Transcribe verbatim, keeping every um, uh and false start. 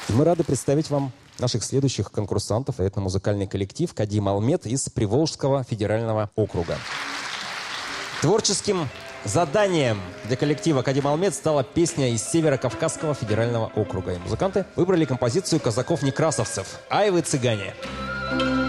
Мы рады представить вам наших следующих конкурсантов. Это музыкальный коллектив «Кадим Алмет» из Приволжского федерального округа. Творческим заданием для коллектива «Кадим Алмет» стала песня из Северо-Кавказского федерального округа. И музыканты выбрали композицию казаков-некрасовцев «Ай вы, цыгане».